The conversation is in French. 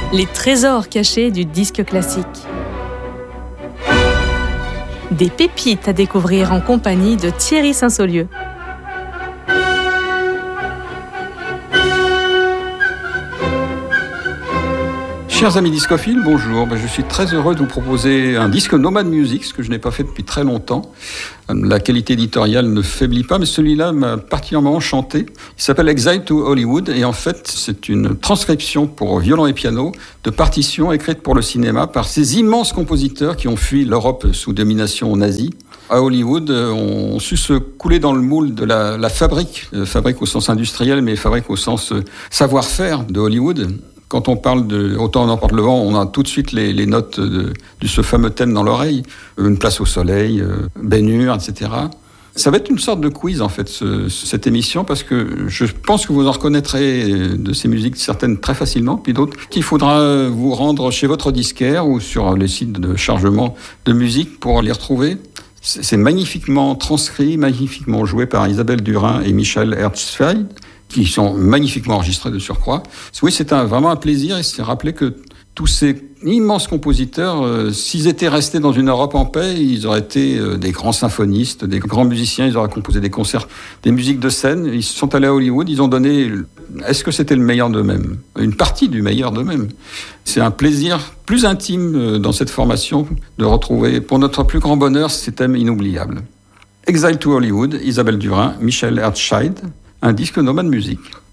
Les trésors cachés du disque classique. Des pépites à découvrir en compagnie de Thierry Saint-Saulieu. Chers amis discophiles, bonjour. Je suis très heureux de vous proposer un disque Nomad Music, ce que je n'ai pas fait depuis très longtemps. La qualité éditoriale ne faiblit pas, mais celui-là m'a particulièrement enchanté. Il s'appelle Exile to Hollywood et en fait, c'est une transcription pour violon et piano de partitions écrites pour le cinéma par ces immenses compositeurs qui ont fui l'Europe sous domination nazie. À Hollywood, on su se couler dans le moule de la fabrique au sens industriel, mais fabrique au sens savoir-faire de Hollywood. Quand on parle de Autant en emporte le vent, on a tout de suite les notes de ce fameux thème dans l'oreille. Une place au soleil, Ben-Hur, etc. Ça va être une sorte de quiz, en fait, cette émission, parce que je pense que vous en reconnaîtrez de ces musiques certaines très facilement, puis d'autres qu'il faudra vous rendre chez votre disquaire ou sur les sites de chargement de musique pour les retrouver. C'est magnifiquement transcrit, magnifiquement joué par Isabelle Durin et Michel Herzfeld, qui sont magnifiquement enregistrés de surcroît. Oui, c'est vraiment un plaisir et c'est rappeler que tous ces immenses compositeurs, s'ils étaient restés dans une Europe en paix, ils auraient été des grands symphonistes, des grands musiciens, ils auraient composé des concerts, des musiques de scène. Ils sont allés à Hollywood, ils ont donné... Est-ce que c'était le meilleur d'eux-mêmes ? Une partie du meilleur d'eux-mêmes. C'est un plaisir plus intime dans cette formation de retrouver, pour notre plus grand bonheur, ces thèmes inoubliables. Exile to Hollywood, Isabelle Durin, Michel Herzfeld, un disque Nomad Music.